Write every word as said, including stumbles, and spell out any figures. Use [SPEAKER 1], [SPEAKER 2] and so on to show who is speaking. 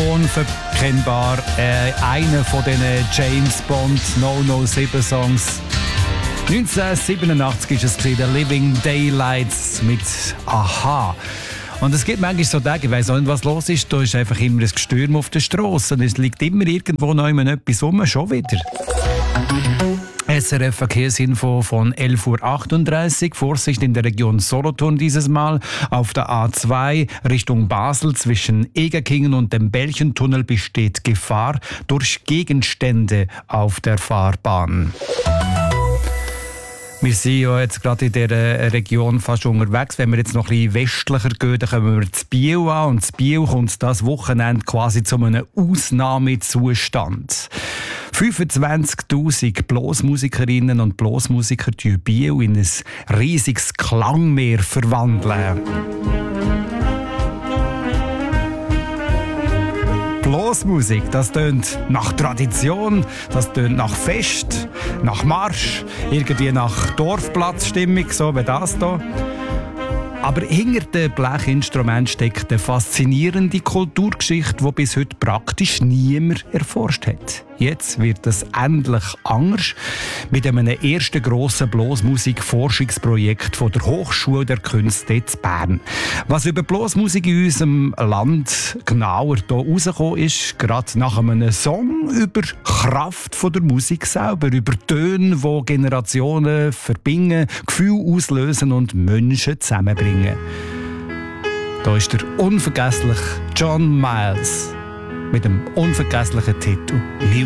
[SPEAKER 1] unverkennbar. Äh, einer von diesen James Bond null null sieben Songs. neunzehnhundertsiebenundachtzig war es der Living Daylights mit Aha. Und es gibt manchmal so Tage, ich weiss auch nicht, was los ist, da ist einfach immer ein Gestürm auf der Straße und es liegt immer irgendwo noch etwas rum, schon wieder. S R F Verkehrsinfo von elf Uhr achtunddreißig. Vorsicht in der Region Solothurn dieses Mal. Auf der A zwei Richtung Basel zwischen Egerkingen und dem Belchentunnel besteht Gefahr durch Gegenstände auf der Fahrbahn. Wir sind ja jetzt gerade in dieser Region fast unterwegs. Wenn wir jetzt noch ein bisschen westlicher gehen, dann kommen wir zu Biel an. Und zu Biel kommt das Wochenende quasi zu einem Ausnahmezustand. fünfundzwanzigtausend Blasmusikerinnen und Blasmusiker die Biel in ein riesiges Klangmeer verwandeln. Blasmusik, das tönt nach Tradition, das tönt nach Fest, nach Marsch, irgendwie nach Dorfplatzstimmung, so wie das hier. Aber hinter dem Blechinstrument steckt eine faszinierende Kulturgeschichte, die bis heute praktisch niemand erforscht hat. Jetzt wird es endlich anders mit einem ersten grossen Blasmusik-Forschungsprojekt von der Hochschule der Künste in Bern. Was über Blasmusik in unserem Land genauer hier rausgekommen ist, gerade nach einem Song über die Kraft der Musik selber, über Töne, die Generationen verbinden, Gefühle auslösen und Menschen zusammenbringen. Da ist der unvergessliche John Miles mit dem unvergesslichen Titel